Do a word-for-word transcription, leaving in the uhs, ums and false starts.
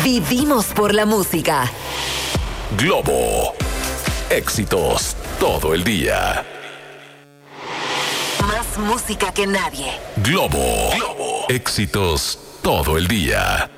Vivimos por la música. Globo. Éxitos todo el día. Más música que nadie. Globo. Globo. Éxitos todo el día.